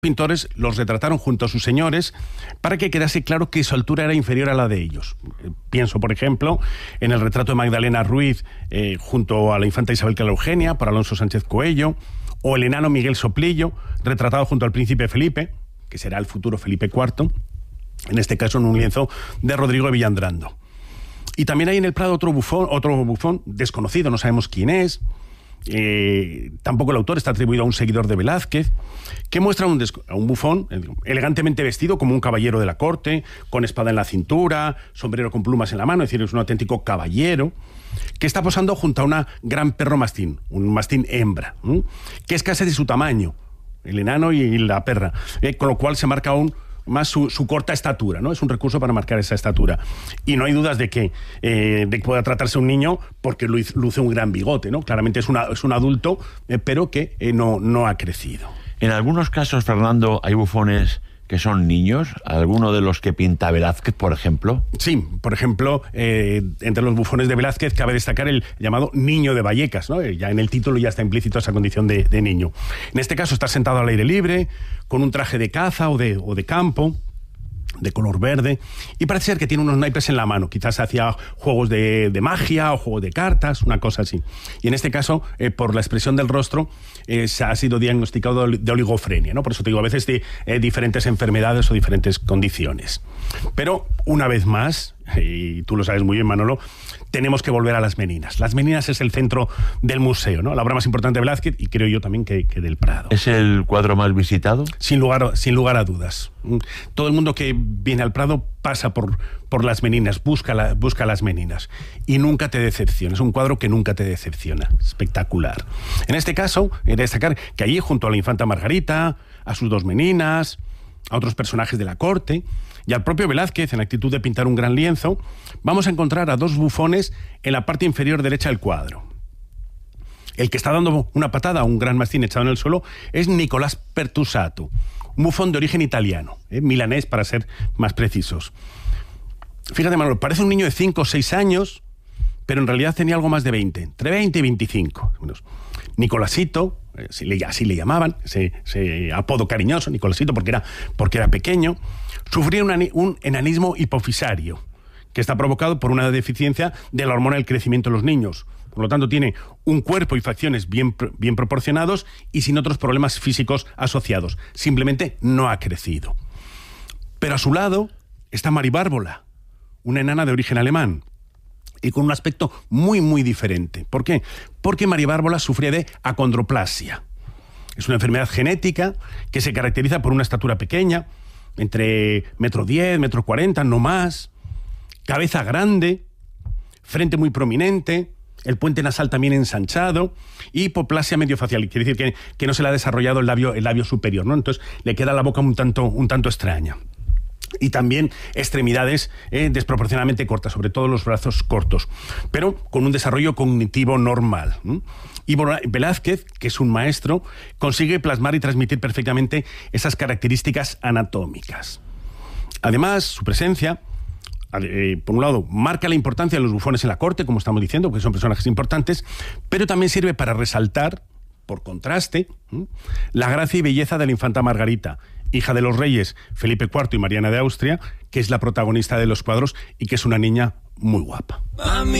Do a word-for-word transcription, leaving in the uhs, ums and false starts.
pintores los retrataron junto a sus señores para que quedase claro que su altura era inferior a la de ellos. Eh, pienso, por ejemplo, en el retrato de Magdalena Ruiz eh, junto a la infanta Isabel Clara Eugenia por Alonso Sánchez Coello, o el enano Miguel Soplillo, retratado junto al príncipe Felipe, que será el futuro Felipe cuarto, en este caso en un lienzo de Rodrigo de Villandrando. Y también hay en el Prado otro bufón, otro bufón desconocido, no sabemos quién es. Eh, tampoco el autor, está atribuido a un seguidor de Velázquez, que muestra un a un bufón elegantemente vestido como un caballero de la corte, con espada en la cintura, sombrero con plumas en la mano, es decir, es un auténtico caballero, que está posando junto a una gran perro mastín, un mastín hembra, ¿eh? que es casi de su tamaño, el enano y la perra, eh, con lo cual se marca aún más su, su corta estatura, ¿no? Es un recurso para marcar esa estatura. Y no hay dudas de que, eh, de que pueda tratarse un niño porque luce un gran bigote, ¿no? Claramente es, una, es un adulto, eh, pero que eh, no, no ha crecido. En algunos casos, Fernando, hay bufones que son niños, alguno de los que pinta Velázquez, por ejemplo. Sí, por ejemplo, eh, entre los bufones de Velázquez cabe destacar el llamado Niño de Vallecas, ¿no? Ya en el título ya está implícito esa condición de, de niño. En este caso está sentado al aire libre, con un traje de caza o de, o de campo, de color verde, y parece ser que tiene unos naipes en la mano, quizás hacía juegos de, de magia o juegos de cartas, una cosa así. Y en este caso, eh, por la expresión del rostro, eh, se ha sido diagnosticado de oligofrenia, ¿no? Por eso te digo, a veces de eh, diferentes enfermedades o diferentes condiciones. Pero, una vez más, y tú lo sabes muy bien, Manolo, tenemos que volver a Las Meninas. Las Meninas es el centro del museo, ¿no? La obra más importante de Velázquez, y creo yo también que, que del Prado. ¿Es el cuadro más visitado? Sin lugar, sin lugar a dudas. Todo el mundo que viene al Prado pasa por, por Las Meninas, busca, la, busca Las Meninas, y nunca te decepciona. Es un cuadro que nunca te decepciona. Espectacular. En este caso, he de destacar que allí, junto a la infanta Margarita, a sus dos meninas, a otros personajes de la corte, y al propio Velázquez, en la actitud de pintar un gran lienzo, vamos a encontrar a dos bufones en la parte inferior derecha del cuadro. El que está dando una patada a un gran mastín echado en el suelo es Nicolás Pertusato, un bufón de origen italiano, ¿eh? milanés para ser más precisos. Fíjate, Manuel, parece un niño de cinco o seis años, pero en realidad tenía algo más de veinte, entre veinte y veinticinco. Nicolásito, eh, así, le, así le llamaban, ese, ese apodo cariñoso, Nicolásito, porque era, porque era pequeño, sufría un, un enanismo hipofisario, que está provocado por una deficiencia de la hormona del crecimiento en los niños. Por lo tanto, tiene un cuerpo y facciones bien, bien proporcionados y sin otros problemas físicos asociados. Simplemente no ha crecido. Pero a su lado está Mari Bárbola, una enana de origen alemán, y con un aspecto muy, muy diferente. ¿Por qué? Porque Mari Bárbola sufría de acondroplasia. Es una enfermedad genética que se caracteriza por una estatura pequeña, entre metro diez, metro cuarenta, no más, cabeza grande, frente muy prominente, el puente nasal también ensanchado, y hipoplasia mediofacial, quiere decir que, que no se le ha desarrollado el labio, el labio superior, ¿no? Entonces le queda la boca un tanto, un tanto extraña. Y también extremidades eh, desproporcionadamente cortas, sobre todo los brazos cortos, pero con un desarrollo cognitivo normal. ¿eh? Y Velázquez, que es un maestro, consigue plasmar y transmitir perfectamente esas características anatómicas. Además, su presencia, eh, por un lado, marca la importancia de los bufones en la corte, como estamos diciendo, porque son personajes importantes, pero también sirve para resaltar, por contraste, ¿eh? la gracia y belleza de la infanta Margarita, hija de los reyes Felipe cuarto y Mariana de Austria, que es la protagonista de los cuadros y que es una niña muy guapa. Mami.